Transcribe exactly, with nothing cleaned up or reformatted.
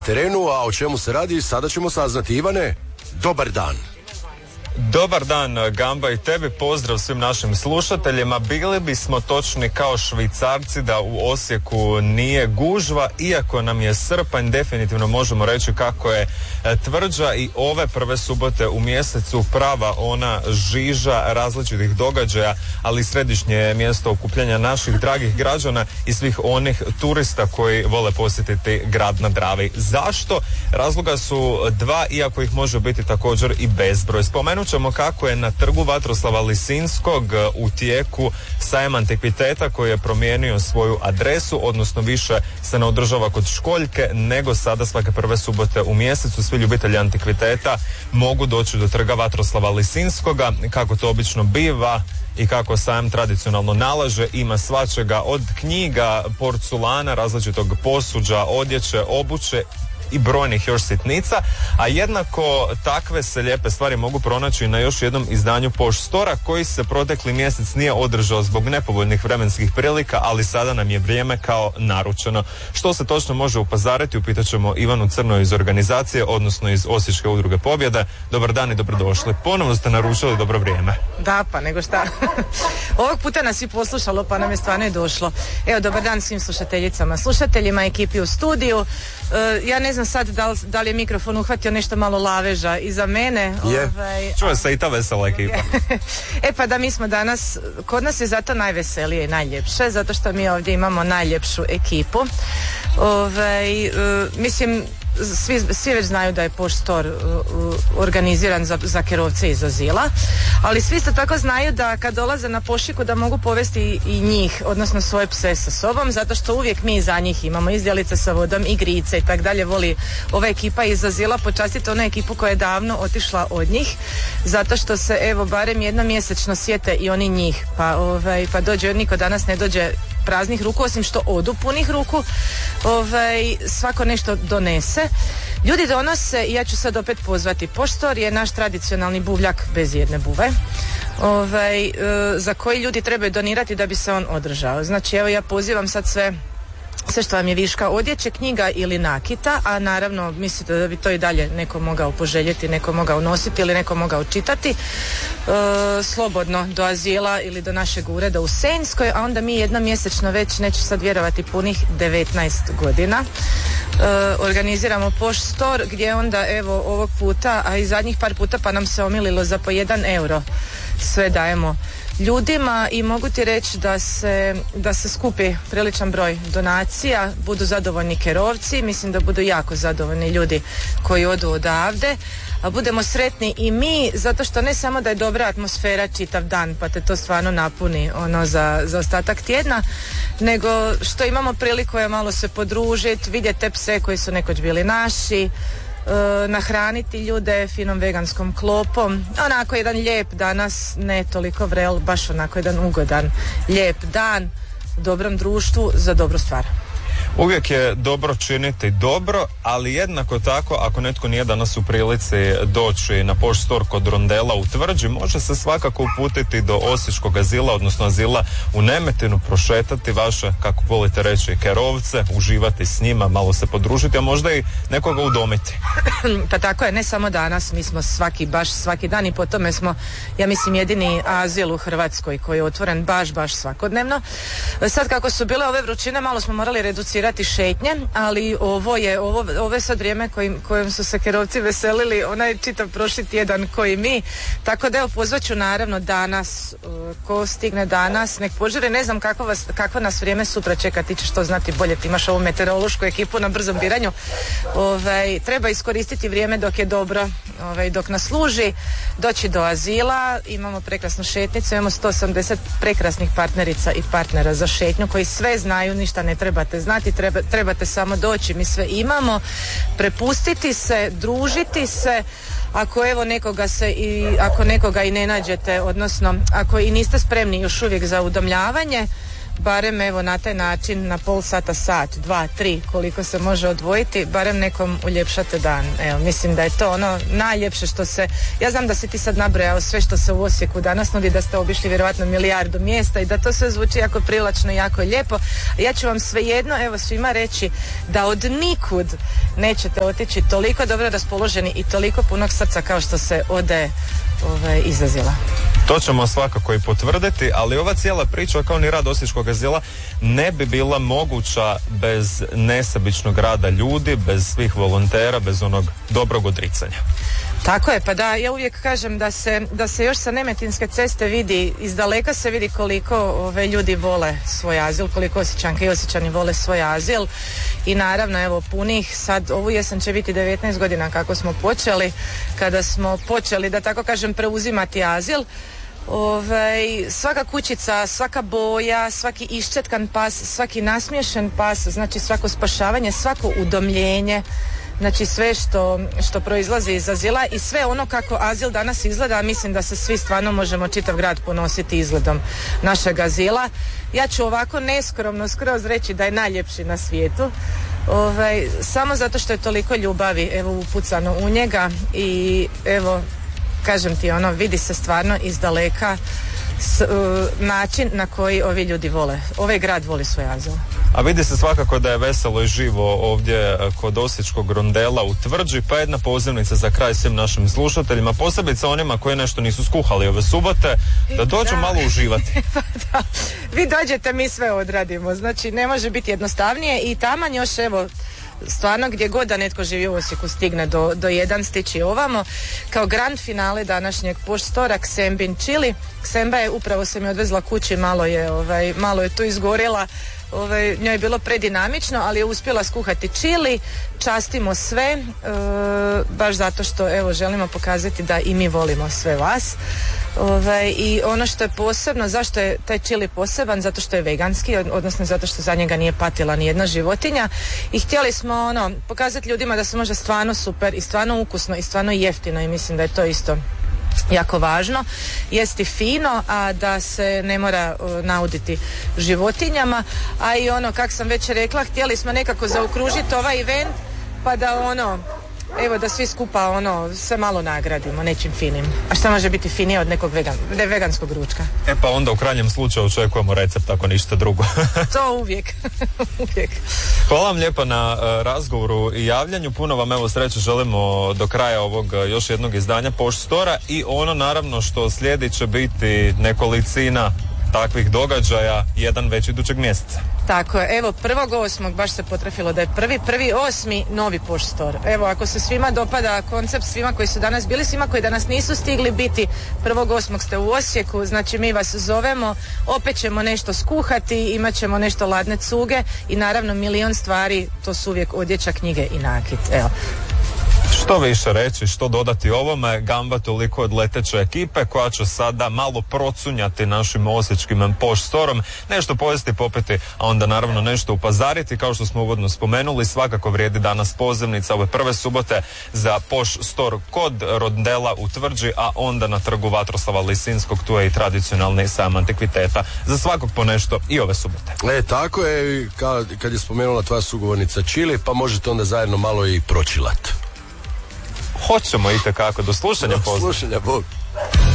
terenu, a o čemu se radi sada ćemo saznati. Ivane, dobar dan. Dobar dan Gamba i tebi, pozdrav svim našim slušateljima. Bili bismo točni kao Švicarci da u Osijeku nije gužva, iako nam je srpanj, definitivno možemo reći kako je tvrđa i ove prve subote u mjesecu prava ona žiža različitih događaja, ali središnje je mjesto okupljanja naših dragih građana i svih onih turista koji vole posjetiti grad na Dravi. Zašto? Razloga su dva, iako ih može biti također i bezbroj. Spomenut ćemo kako je na trgu Vatroslava Lisinskog u tijeku sajam antikviteta koji je promijenio svoju adresu, odnosno više se ne održava kod Školjke, nego sada svake prve subote u mjesecu svi ljubitelji antikviteta mogu doći do trga Vatroslava Lisinskoga. Kako to obično biva i kako sajam tradicionalno nalaže, ima svačega od knjiga, porculana, različitog posuđa, odjeće, obuće i brojnih još sitnica, a jednako takve se lijepe stvari mogu pronaći na još jednom izdanju Pošt Stora koji se protekli mjesec nije održao zbog nepovoljnih vremenskih prilika, ali sada nam je vrijeme kao naručeno. Što se točno može upozariti, upitat ćemo Ivanu Crno iz organizacije, odnosno iz Osječke udruge Pobjeda. Dobar dan i dobrodošli. Ponovno ste naručili dobro vrijeme. Da, pa nego šta. Ovog puta nas i poslušalo, pa nam je stvarno i došlo. Evo, dobar dan svim slušateljicama, slušateljima, ekipi u studiju. Uh, ja ne znam sad da li, da li je mikrofon uhvatio nešto malo laveža iza mene. Je, ovaj, čuje se i ta vesela ekipa. E pa da, mi smo danas, kod nas je zato najveselije i najljepše, zato što mi ovdje imamo najljepšu ekipu. Ovaj, uh, mislim, Svi, svi već znaju da je Pošt Stor uh, uh, organiziran za, za kerovce iz azila, ali svi isto tako znaju da kad dolaze na pošiljku da mogu povesti i, i njih, odnosno svoje pse sa sobom, zato što uvijek mi za njih imamo izdjelice sa vodom, igrice i tak dalje. Voli ova ekipa iz azila počastiti onu ekipu koja je davno otišla od njih, zato što se evo barem jednom mjesečno sjete i oni njih, pa, ovaj, pa dođe, niko danas ne dođe praznih ruku, osim što odu punih ruku, ovaj, svako nešto donese. Ljudi donose, i ja ću sad opet pozvati, Pošt Stor je naš tradicionalni buvljak bez jedne buve, ovaj, e, za koji ljudi trebaju donirati da bi se on održao. Znači evo ja pozivam sad sve sve što vam je viška odjeće, knjiga ili nakita, a naravno mislite da bi to i dalje neko mogao poželjeti, neko mogao nositi ili neko mogao čitati, e, slobodno do azila ili do našeg ureda u Senjskoj, a onda mi jednom mjesečno već, neću sad vjerovati, punih devetnaest godina e, organiziramo Pošt Stor, gdje onda evo ovog puta, a i zadnjih par puta pa nam se omililo za po jedan euro sve dajemo ljudima i mogu ti reći da se, da se skupi priličan broj donacija, budu zadovoljni kerovci, mislim da budu jako zadovoljni ljudi koji odu odavde, a budemo sretni i mi, zato što ne samo da je dobra atmosfera čitav dan, pa te to stvarno napuni ono za, za ostatak tjedna, nego što imamo priliku je malo se podružiti, vidjeti te pse koji su nekoć bili naši, nahraniti ljude finom veganskom klopom, onako jedan lijep danas, ne toliko vrel, baš onako jedan ugodan lijep dan u dobrom društvu za dobru stvar. Uvijek je dobro činiti dobro, ali jednako tako ako netko nije danas u prilici doći na Pošt Stor kod Rondela u Tvrđi, može se svakako uputiti do Osječkog azila, odnosno azila u Nemetinu, prošetati vaše, kako volite reći, kerovce, uživati s njima, malo se podružiti, a možda i nekoga udomiti. Pa tako je, ne samo danas, mi smo svaki, baš svaki dan i po tome smo, ja mislim, jedini azil u Hrvatskoj koji je otvoren baš, baš svakodnevno. Sad kako su bile ove vrućine, malo smo morali reducirati šetnje, ali ovo je, ovo, ovo je sad vrijeme kojim, kojim su se kerovci veselili, onaj čitav prošli tjedan koji mi, tako da evo pozvaću naravno danas, ko stigne danas, nek požure, ne znam kako, vas, kako nas vrijeme sutra čeka, ti ćeš to znati bolje, ti imaš ovu meteorološku ekipu na brzom biranju, ovaj, treba iskoristiti vrijeme dok je dobro, ovaj, dok nas služi, doći do azila, imamo prekrasnu šetnicu, imamo sto osamdeset prekrasnih partnerica i partnera za šetnju koji sve znaju, ništa ne trebate znati, treba, trebate samo doći, mi sve imamo, prepustiti se, družiti se, ako evo nekoga se i ako nekoga i ne nađete, odnosno ako i niste spremni još uvijek za udomljavanje, barem evo na taj način na pol sata, sat, dva, tri, koliko se može odvojiti, barem nekom uljepšate dan. Evo, mislim da je to ono najljepše što se, ja znam da si ti sad nabrojao sve što se u Osijeku danas nudi, da ste obišli vjerojatno milijardu mjesta i da to sve zvuči jako privlačno i jako lijepo. Ja ću vam svejedno, evo, svima reći da od nikud nećete otići toliko dobro raspoloženi i toliko punog srca kao što se ode ovaj, iz azila. To ćemo svakako i potvrditi, ali ova cijela priča kao ni rad Osječkog azila ne bi bila moguća bez nesebičnog rada ljudi, bez svih volontera, bez onog dobrog odricanja. Tako je, pa da, ja uvijek kažem da se, da se još sa Nemetinske ceste vidi, iz daleka se vidi koliko ove ljudi vole svoj azil, koliko Osječanke i Osječani vole svoj azil i naravno evo punih, sad ovu jesen će biti devetnaest godina kako smo počeli, kada smo počeli da tako kažem preuzimati azil. Ove, svaka kućica, svaka boja, svaki iščetkan pas, svaki nasmiješen pas, znači svako spašavanje, svako udomljenje, znači sve što, što proizlazi iz azila i sve ono kako azil danas izgleda, mislim da se svi stvarno možemo čitav grad ponositi izgledom našeg azila. Ja ću ovako neskromno skroz reći da je najljepši na svijetu, Ove, samo zato što je toliko ljubavi evo upucano u njega i evo kažem ti ono, vidi se stvarno iz daleka s, uh, način na koji ovi ljudi vole, ovaj grad voli svoj azil. A vidi se svakako da je veselo i živo ovdje kod Osječkog rondela u Tvrđi, pa jedna pozivnica za kraj svim našim slušateljima, posebice onima koji nešto nisu skuhali ove subote, da dođu da. malo uživati. Da. Vi dođete, mi sve odradimo, znači ne može biti jednostavnije i taman još evo stvarno gdje god da netko živi u Osijeku stigne do, do jedan stići ovamo. Kao grand finale današnjeg poštora Ksembin Chili. Ksemba je upravo se mi odvezla kući, malo je, ovaj, malo je tu izgorjela. Ovaj, njoj je bilo predinamično, ali je uspjela skuhati čili. Častimo sve, e, baš zato što evo želimo pokazati da i mi volimo sve vas. Ovaj, i ono što je posebno, zašto je taj čili poseban, zato što je veganski, odnosno zato što za njega nije patila ni jedna životinja i htjeli smo ono pokazati ljudima da se može stvarno super i stvarno ukusno i stvarno jeftino i mislim da je to isto jako važno, jesti fino, a da se ne mora uh, nauditi životinjama, a i ono, kak sam već rekla, htjeli smo nekako zaokružiti ovaj event, pa da ono, evo da svi skupa ono, se malo nagradimo nečim finim. A šta može biti finije od nekog vegan, ne, veganskog ručka? E pa onda u krajnjem slučaju očekujemo recept ako ništa drugo. To uvijek. uvijek. Hvala vam lijepa na uh, razgovoru i javljanju. Puno vam evo sreće želimo do kraja ovog uh, još jednog izdanja Poštora i ono naravno što slijedi će biti nekolicina takvih događaja, jedan već idućeg mjeseca. Tako je, evo prvog osmog baš se potrefilo da je prvi, prvi osmi novi Poštor. Evo ako se svima dopada koncept, svima koji su danas bili, svima koji danas nisu stigli biti, prvog osmog ste u Osijeku, znači mi vas zovemo, opet ćemo nešto skuhati, imat ćemo nešto ladne cuge i naravno milion stvari, to su uvijek odjeća, knjige i nakit. Evo. Što više reći, što dodati ovome, Gamba toliko od leteće ekipe koja će sada malo procunjati našim osječkim Poštorom, nešto pojesti, popiti, a onda naravno nešto upazariti, kao što smo uvodno spomenuli, svakako vrijedi danas pozivnica ove prve subote za Poštor kod rondela u Tvrđi, a onda na trgu Vatroslava Lisinskog, tu je i tradicionalni sajam antikviteta, za svakog po nešto i ove subote. E, tako je, kad je spomenula tvoja sugovornica čili, pa možete onda zajedno malo i pročilat. Hoćemo itekako. Do slušanja, Do pozdrav. slušanja, Bog.